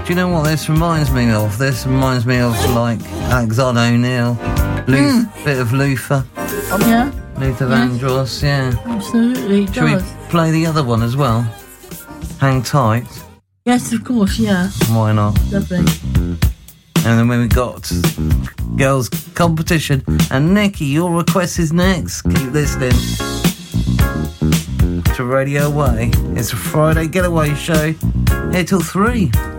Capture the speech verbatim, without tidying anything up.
Do you know what this reminds me of? This reminds me of, like, Alexander O'Neill. Luth- mm. Bit of Luther. Oh, yeah? Luther yes. Vandross, yeah. Absolutely, it Should does. we play the other one as well? Hang Tight. Yes, of course, yeah. Why not? Lovely. And then when we got Girls' Competition. And Nikki, your request is next. Keep listening to Radio Way. It's a Friday getaway show. Here till three.